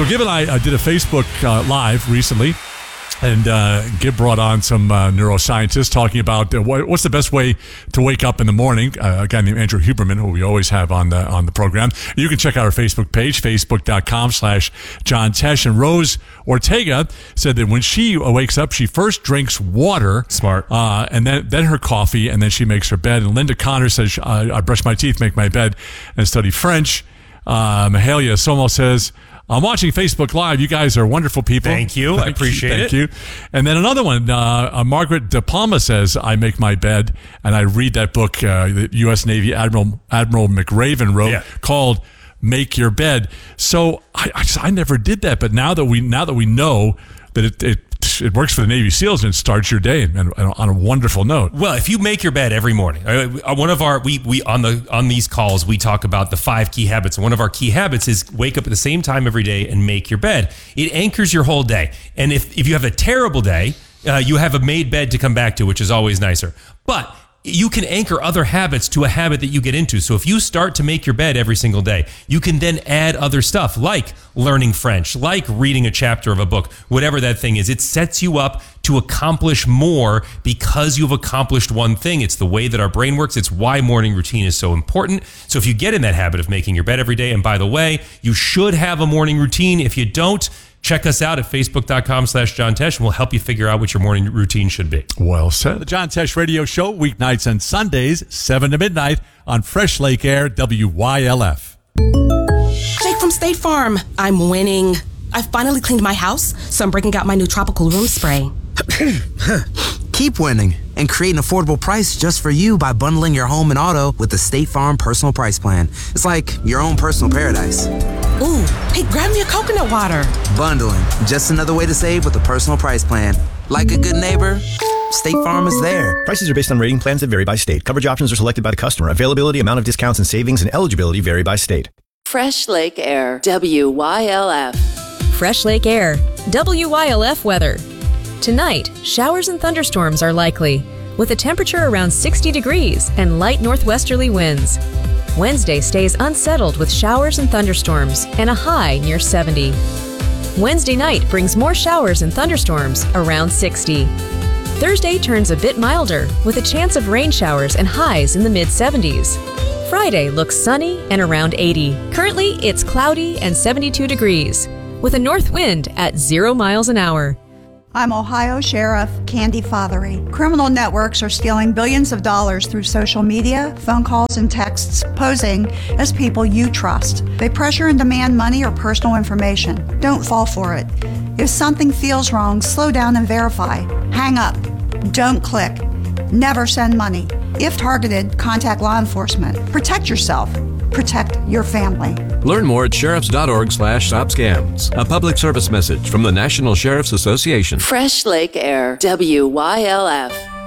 So Gib and I did a Facebook Live recently, and Gib brought on some neuroscientists talking about what's the best way to wake up in the morning. A guy named Andrew Huberman, who we always have on the program. You can check out our Facebook page, facebook.com/John Tesh. And Rose Ortega said that when she wakes up, she first drinks water. Smart. And then her coffee, and then she makes her bed. And Linda Connor says, I brush my teeth, make my bed, and study French. Mahalia Somo says, I'm watching Facebook Live. You guys are wonderful people. Thank you. I appreciate it. Thank you. And then another one, Margaret De Palma says, I make my bed, and I read that book that U.S. Navy Admiral McRaven wrote called Make Your Bed. So I never did that, but now that we know that it works for the Navy SEALs and it starts your day and on a wonderful note. Well, if you make your bed every morning, one of our we on these calls we talk about the 5 key habits. One of our key habits is wake up at the same time every day and make your bed. It anchors your whole day. And if you have a terrible day, you have a made bed to come back to, which is always nicer. But you can anchor other habits to a habit that you get into. So if you start to make your bed every single day, you can then add other stuff like learning French, like reading a chapter of a book, whatever that thing is. It sets you up to accomplish more because you've accomplished one thing. It's the way that our brain works. It's why morning routine is so important. So if you get in that habit of making your bed every day, and by the way, you should have a morning routine. If you don't, check us out at facebook.com/John Tesh, and we'll help you figure out what your morning routine should be. Well said. The John Tesh Radio Show, weeknights and Sundays, 7 to midnight on Fresh Lake Air, WYLF. Jake from State Farm. I'm winning. I finally cleaned my house, so I'm breaking out my new tropical room spray. Keep winning and create an affordable price just for you by bundling your home and auto with the State Farm Personal Price Plan. It's like your own personal paradise. Ooh, hey, grab me a coconut water. Bundling, just another way to save with the Personal Price Plan. Like a good neighbor, State Farm is there. Prices are based on rating plans that vary by state. Coverage options are selected by the customer. Availability, amount of discounts and savings, and eligibility vary by state. Fresh Lake Air, WYLF. Fresh Lake Air, WYLF weather. Tonight, showers and thunderstorms are likely, with a temperature around 60 degrees and light northwesterly winds. Wednesday stays unsettled with showers and thunderstorms and a high near 70. Wednesday night brings more showers and thunderstorms around 60. Thursday turns a bit milder with a chance of rain showers and highs in the mid-70s. Friday looks sunny and around 80. Currently, it's cloudy and 72 degrees, with a north wind at 0 miles an hour. I'm Ohio Sheriff Candy Fothery. Criminal networks are stealing billions of dollars through social media, phone calls, and texts, posing as people you trust. They pressure and demand money or personal information. Don't fall for it. If something feels wrong, slow down and verify. Hang up. Don't click. Never send money. If targeted, contact law enforcement. Protect yourself. Protect your family. Learn more at sheriffs.org/stopscams. A public service message from the National Sheriff's Association. Fresh Lake Air, WYLF.